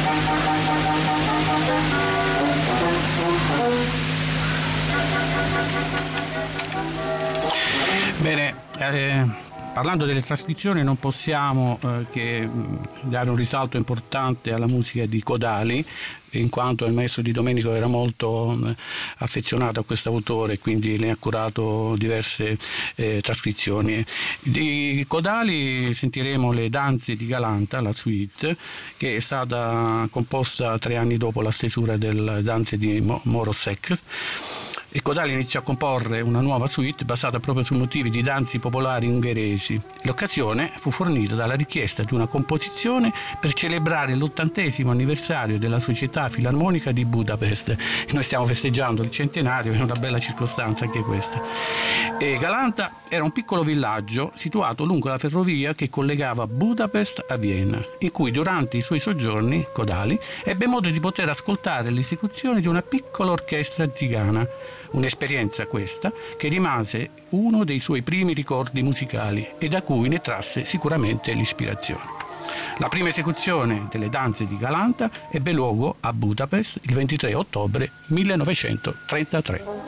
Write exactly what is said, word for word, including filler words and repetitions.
Bene, eh, parlando delle trascrizioni non possiamo eh, che mh, dare un risalto importante alla musica di Kodali, in quanto il maestro Di Domenico era molto mh, affezionato a questo autore, quindi ne ha curato diverse eh, trascrizioni. Di Kodali sentiremo le danze di Galanta, la suite, che è stata composta tre anni dopo la stesura delle danze di Morosek. E Kodali iniziò a comporre una nuova suite basata proprio su motivi di danze popolari ungheresi. L'occasione fu fornita dalla richiesta di una composizione per celebrare l'ottantesimo anniversario della Società Filarmonica di Budapest. Noi stiamo festeggiando il centenario, è una bella circostanza anche questa. E Galanta era un piccolo villaggio situato lungo la ferrovia che collegava Budapest a Vienna, in cui durante i suoi soggiorni Kodali ebbe modo di poter ascoltare l'esecuzione di una piccola orchestra zigana. Un'esperienza questa che rimase uno dei suoi primi ricordi musicali e da cui ne trasse sicuramente l'ispirazione. La prima esecuzione delle danze di Galanta ebbe luogo a Budapest il ventitré ottobre millenovecentotrentatré.